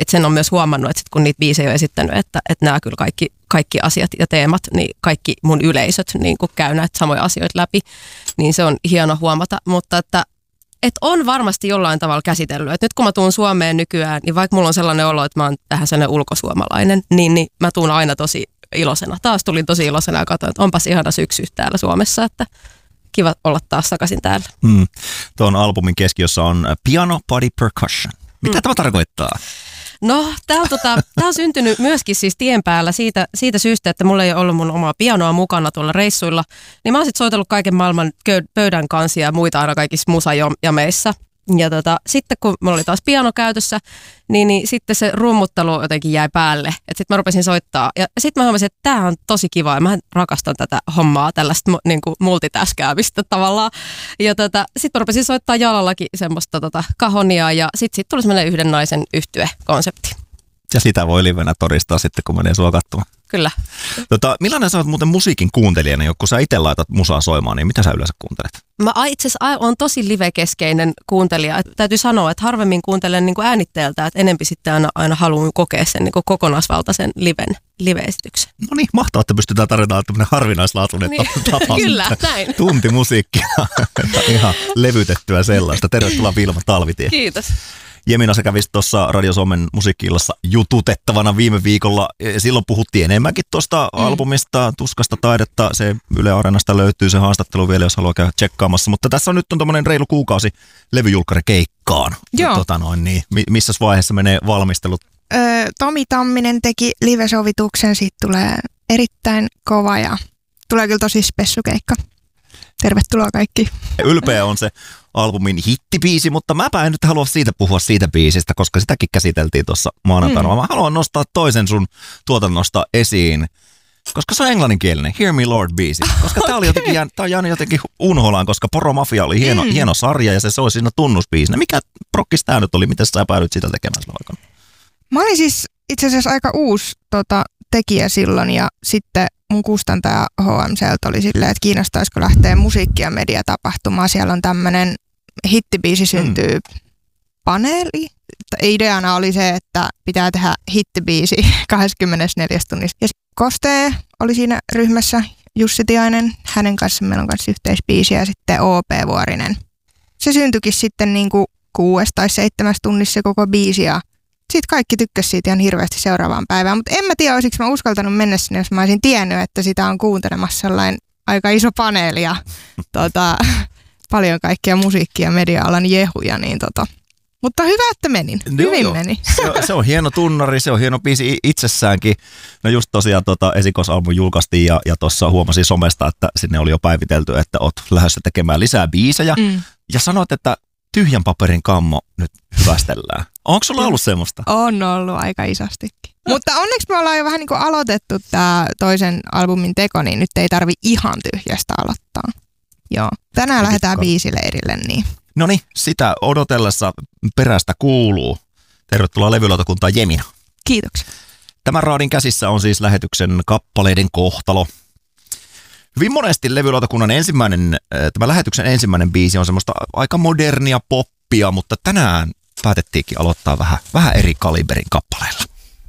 Että sen on myös huomannut, että sit kun niitä biisejä on esittänyt, että nämä kyllä kaikki asiat ja teemat, niin kaikki mun yleisöt niin kun käy näitä samoja asioita läpi, niin se on hieno huomata, mutta että on varmasti jollain tavalla käsitellyt. Et nyt kun mä tuun Suomeen nykyään, niin vaikka mulla on sellainen olo, että mä oon vähän sellainen ulkosuomalainen, niin mä tuun aina tosi iloisena. Taas tulin tosi iloisena ja katsoin, että onpas ihana syksy täällä Suomessa, että kiva olla taas takaisin täällä. Tuon albumin keskiössä on piano body percussion. Mitä tämä tarkoittaa? No, tämä on syntynyt myöskin siis tien päällä siitä syystä, että mulla ei ole ollut mun omaa pianoa mukana tuolla reissuilla. Niin mä oon sitten soitellut kaiken maailman pöydän kansia ja muita aina kaikissa musajameissa. Ja sitten kun mulla oli taas piano käytössä, niin sitten se rummuttelu jotenkin jäi päälle. Että sitten mä rupesin soittaa. Ja sitten mä huomasin, että tää on tosi kiva ja mä rakastan tätä hommaa, tällaista niin kuin multitaskäämistä tavallaan. Ja sitten mä rupesin soittaa jalallakin semmoista kahonia ja sitten tuli semmoinen yhden naisen yhtye-konsepti. Ja sitä voi livenä todistaa sitten, kun menee sua katsomaan. Kyllä. Millainen sä oot muuten musiikin kuuntelijana, kun sä itse laitat musaa soimaan, niin mitä sä yleensä kuuntelet? Mä itse asiassa olen tosi live-keskeinen kuuntelija. Että täytyy sanoa, että harvemmin kuuntelen niin kuin äänitteeltä, että enempi sitten aina haluan kokea sen niin kuin kokonaisvaltaisen live-esityksen. No niin, mahtavaa, että pystytään tarjotaan tämmöinen harvinaislaatuinen tapa. Kyllä, näin. Tuntimusiikkia, ihan levytettyä sellaista. Tervetuloa Vilma Talvitie. Kiitos. Jemina, sä kävisit tuossa Radio Suomen musiikki-illassa jututettavana viime viikolla. Silloin puhuttiin enemmänkin tuosta albumista, Tuskasta taidetta. Se Yle Areenasta löytyy se haastattelu vielä, jos haluaa käydä tsekkaamassa. Mutta tässä on nyt tommoinen reilu kuukausi levyjulkkarikeikkaan. Joo. Niin, missä vaiheessa menee valmistelut? Tomi Tamminen teki live-sovituksen, siitä tulee erittäin kova ja tulee kyllä tosi spessukeikka. Tervetuloa kaikki. Ylpeä on se albumin hittibiisi, mutta mäpä en nyt halua puhua siitä biisistä, koska sitäkin käsiteltiin tuossa maanantaina. Mä haluan nostaa toisen sun tuotannosta esiin, koska se on englanninkielinen, Hear Me Lord-biisi. Koska tää on jäänyt jotenkin unholaan, koska Poro Mafia oli hieno sarja ja se soi siinä tunnusbiisinä. Mikä prokkis tää nyt oli? Miten sä päädyit sitä tekemään silloin aikana? Mä olin siis itse asiassa aika uusi tekijä silloin ja sitten mun kustantaja HMCltä oli silleen, että kiinnostaisiko lähteä musiikki- ja mediatapahtumaan. Siellä on tämmöinen hittibiisi syntyy paneeli. Ideana oli se, että pitää tehdä hittibiisi 24 tunnissa. Ja Kostee oli siinä ryhmässä, Jussi Tiainen. Hänen kanssa meillä on kanssa yhteisbiisi ja sitten OP Vuorinen. Se syntyikin sitten niin kuin 6 tai 7 tunnissa se koko biisi ja sitten kaikki tykkäsi siitä ihan hirveästi seuraavaan päivään, mutta en mä tiedä, olisiko mä uskaltanut mennä sinne, jos mä olisin tiennyt, että sitä on kuuntelemassa sellainen aika iso paneeli ja paljon kaikkia musiikkia ja media-alan jehuja, niin mutta hyvä, että menin. Hyvin meni. Se on hieno tunnari, se on hieno biisi itsessäänkin. No just tosiaan esikoisalbumi julkaistiin ja tuossa huomasin somesta, että sinne oli jo päivitelty, että oot lähdössä tekemään lisää biisejä. Ja sanoit, että tyhjän paperin kammo nyt hyvästellään. Onko sulla ollut semmoista? On ollut aika isostikin. Mutta onneksi me ollaan jo vähän niin kuin aloitettu tämä toisen albumin teko, niin nyt ei tarvi ihan tyhjästä aloittaa. Joo. Tänään lähdetään biisileirille, niin. Noniin, sitä odotellessa perästä kuuluu. Tervetuloa levylautakuntaan Jemina. Kiitoksia. Tämän raadin käsissä on siis lähetyksen kappaleiden kohtalo. Hyvin monesti levylautakunnan tämä lähetyksen ensimmäinen biisi on semmoista aika modernia poppia, mutta tänään päätettiinkin aloittaa vähän eri kaliberin kappaleilla.